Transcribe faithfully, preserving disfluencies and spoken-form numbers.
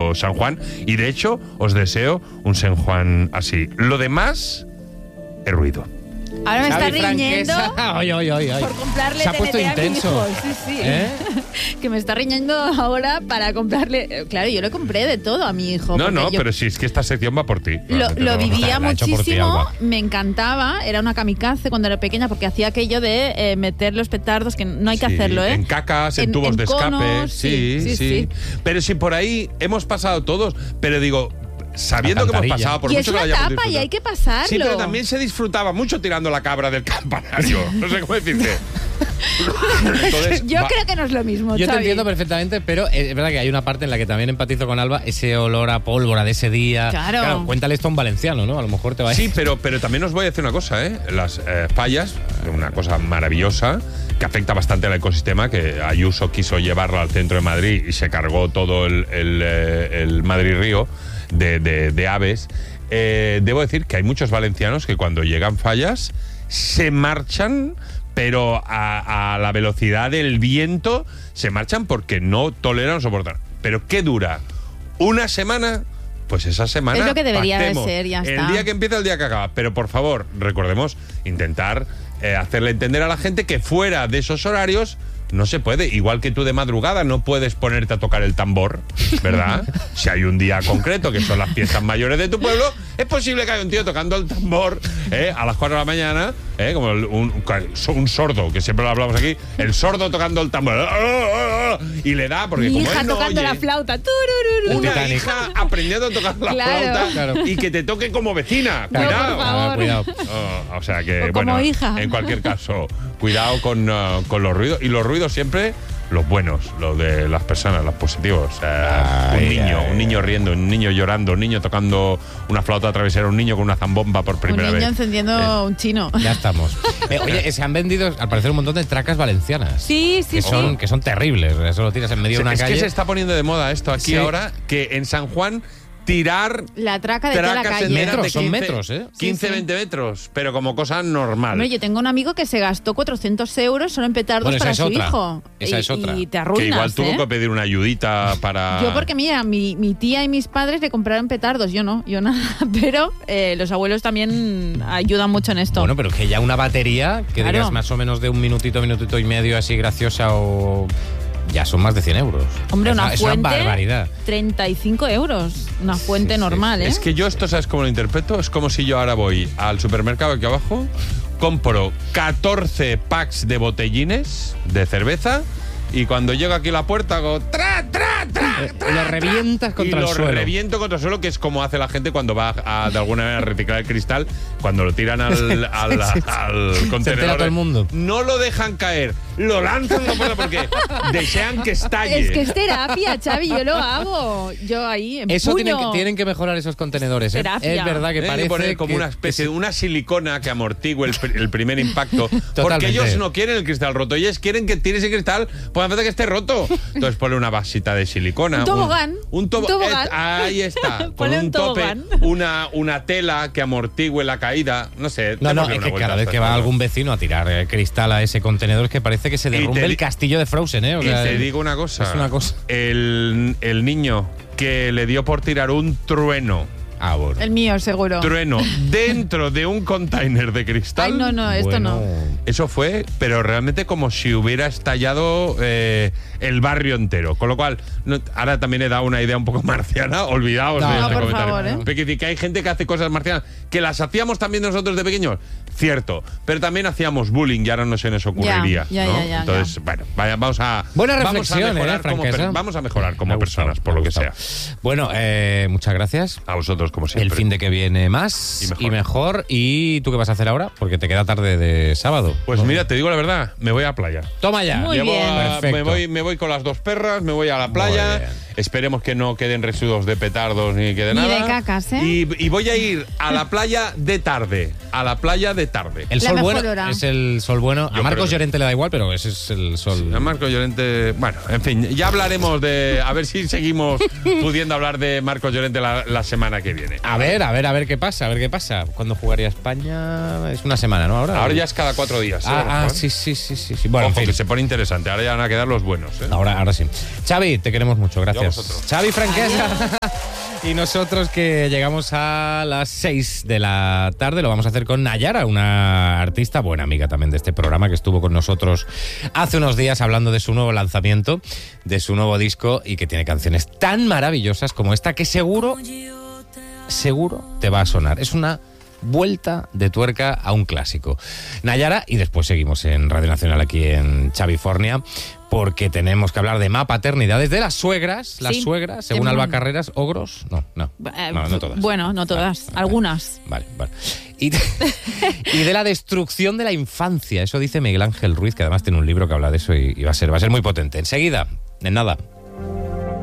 nuestro San Juan. Y de hecho, os deseo un San Juan así. Lo demás es ruido. Ahora me está Xavi riñendo Franquesa. Ay, ay, ay, ay. por comprarle Se ha T N puesto T a mi intenso. hijo. Sí, sí. ¿Eh? Que me está riñendo ahora para comprarle... Claro, yo le compré de todo a mi hijo. No, no, yo pero si es que esta sección va por ti. Lo, Realmente lo no. vivía La ha hecho por ti, muchísimo, Alba. me encantaba, era una kamikaze cuando era pequeña porque hacía aquello de eh, meter los petardos, que no hay que Sí, hacerlo, ¿eh? En cacas, en, En- tubos en de escape. conos, sí, sí, sí, sí, sí. Pero si por ahí hemos pasado todos, pero digo, sabiendo que hemos Alcantarilla. pasado, por Y es mucho que una lo hayamos etapa y disfrutado. hay que pasarlo. Sí, pero también se disfrutaba mucho tirando la cabra del campanario. No sé cómo decirte. Entonces, Yo va- creo que no es lo mismo, Yo te Xavi. entiendo perfectamente, pero es verdad que hay una parte en la que también empatizo con Alba, ese olor a pólvora de ese día. Claro. Cuéntale esto a un valenciano, ¿no? A lo mejor te va a Sí, pero, pero también os voy a decir una cosa, ¿eh? Las eh, fallas, una cosa maravillosa, que afecta bastante al ecosistema, que Ayuso quiso llevarla al centro de Madrid y se cargó todo el, el, eh, el Madrid-Río de, de, de aves. Eh, debo decir que hay muchos valencianos que cuando llegan fallas se marchan, pero a, a la velocidad del viento se marchan porque no toleran o soportan. ¿Pero qué dura? ¿Una semana? Pues esa semana Es lo que debería de pactemos. ser, ya El está. día que empieza, el día que acaba. Pero por favor, recordemos intentar eh, hacerle entender a la gente que fuera de esos horarios no se puede. Igual que tú de madrugada no puedes ponerte a tocar el tambor, ¿verdad? Si hay un día concreto, que son las fiestas mayores de tu pueblo, es posible que haya un tío tocando el tambor eh, a las cuatro de la mañana, eh, como el- un, un sordo, que siempre lo hablamos aquí, el sordo tocando el tambor. Y le da, porque Mi como hija él no tocando oye, la flauta. Turururu. una Titanic. hija aprendiendo a tocar la Claro. flauta Claro. y que te toque como vecina. No, Cuidado. por favor. Ah, cuidado. Oh, o sea que, O como bueno, hija. en cualquier caso, cuidado con, uh, con los ruidos. Y los ruidos siempre, los buenos, los de las personas, los positivos. O sea, Ay, un niño, ay. un niño riendo, un niño llorando, un niño tocando una flauta travesera, un niño con una zambomba por Un primera niño vez. encendiendo un chino. Ya estamos. Eh, oye, se han vendido, al parecer, un montón de tracas valencianas. Sí, sí, que sí. son, que son terribles. Eso lo tiras en medio de una es calle. que se está poniendo de moda esto aquí Sí. ahora, que en San Juan tirar La traca de toda la tracas calle. enteras Metros, de son quince, metros, ¿eh? quince, Sí, sí. veinte metros, pero como cosa normal. Hombre, yo tengo un amigo que se gastó cuatrocientos euros solo en petardos Bueno, esa para es su otra. hijo. Esa y, es otra. y te que arruinas, igual tuvo ¿eh? que pedir una ayudita para... Yo porque, mira, mi, mi tía y mis padres le compraron petardos, yo no, yo nada. Pero eh, los abuelos también ayudan mucho en esto. Bueno, pero que ya una batería, que Claro. digas más o menos de un minutito, minutito y medio así graciosa o... Ya son más de cien euros. Hombre, Es una es fuente, una barbaridad. treinta y cinco euros. Una fuente Sí, sí, normal, ¿eh? Es que yo esto, ¿sabes cómo lo interpreto? Es como si yo ahora voy al supermercado aquí abajo, compro catorce packs de botellines de cerveza y cuando llego aquí a la puerta hago tra, tra, tra, Eh, tra, lo tra, revientas contra y el lo suelo. reviento contra el suelo, que es como hace la gente cuando va a, de alguna manera, a reciclar el cristal, cuando lo tiran al, al, Sí, sí. al contenedor. entera todo el mundo. No lo dejan caer, lo lanzan no puedo porque desean que estalle. Es que es terapia, Xavi, yo lo hago. Yo ahí, en Eso tienen que, puño. tienen que mejorar esos contenedores. ¿eh? Terapia. Es verdad que Tienen parece poner como que- una especie de una silicona que amortigue el, pr- el primer impacto. Porque Totalmente. ellos no quieren el cristal roto. Ellos quieren que tire ese cristal, pues hace que esté roto. Entonces ponle una vasita de silicona. Un tobogán. Un, un tobo- Un tobogán. eh, ahí está. Con Ponle un, un tope, tobogán. una, una tela que amortigue la caída. No sé. No, no, démosle es una que vuelta cada a vez estas que va cosas. algún vecino a tirar eh, cristal a ese contenedor es que parece que se Y derrumbe te el di- castillo de Frozen, ¿eh? O Y sea, te el- digo una cosa. Es una cosa. El, el niño que le dio por tirar un trueno. Ah, bueno. El mío, seguro. Trueno dentro de un container de cristal. Ay, no, no, esto Bueno. no. Eso fue, pero realmente como si hubiera estallado eh, el barrio entero. Con lo cual, no- ahora también he dado una idea un poco marciana. Olvidaos No, de no, este por comentario. favor, ¿eh? Porque quiere decir que hay gente que hace cosas marcianas que las hacíamos también nosotros de pequeños. Cierto, pero también hacíamos bullying y ahora no se nos ocurriría. Ya, ya, ¿no? ya, ya, Entonces, ya. bueno, vaya, vamos a Buena vamos a reflexión, mejorar ¿eh, como Franquesa? per- vamos a mejorar Me como ha gustado, personas, por me ha lo que gustado. sea. Bueno, eh, muchas gracias. A vosotros, como siempre. El fin de que viene más Y mejor. y mejor. ¿Y tú qué vas a hacer ahora? Porque te queda tarde de sábado. Pues mira, te digo la verdad, me voy a playa. Toma ya. Muy Llevo bien. a- Perfecto. me, voy, me voy con las dos perras, me voy a la playa. Muy bien. Esperemos que no queden residuos de petardos ni que de Ni nada. de cacas, ¿eh? Y, y voy a ir a la playa de tarde. A la playa de tarde. El La sol mejor bueno hora. es el sol bueno. Yo A Marcos creo que- Llorente le da igual, pero ese es el sol. A Marco Llorente. Bueno, en fin, ya hablaremos de. A ver si seguimos pudiendo hablar de Marcos Llorente la, la semana que viene. viene. A ver, a ver, a ver qué pasa, a ver qué pasa. ¿Cuándo jugaría España? Es una semana, ¿no? Ahora, Ahora ya es cada cuatro días. ¿eh? Ah, ah sí, sí, sí, sí, sí. Bueno, Ojo, en fin. que se pone interesante. Ahora ya van a quedar los buenos. ¿eh? Ahora, ahora sí. Xavi, te queremos mucho, gracias. Yo a vosotros. Xavi Franquesa. Y nosotros que llegamos a las seis de la tarde lo vamos a hacer con Nayara, una artista, buena amiga también de este programa, que estuvo con nosotros hace unos días hablando de su nuevo lanzamiento, de su nuevo disco, y que tiene canciones tan maravillosas como esta que seguro, seguro te va a sonar. Es una vuelta de tuerca a un clásico. Nayara, y después seguimos en Radio Nacional aquí en Chavifornia, porque tenemos que hablar de más paternidades de las suegras. Las sí. suegras, según Qué Alba mon- Carreras, ogros. No, no, Eh, no, no todas. Bueno, no todas, Vale, algunas. Vale, vale. Y, de, y de la destrucción de la infancia. Eso dice Miguel Ángel Ruiz, que además tiene un libro que habla de eso y, y va a ser, va a ser muy potente. Enseguida, en nada.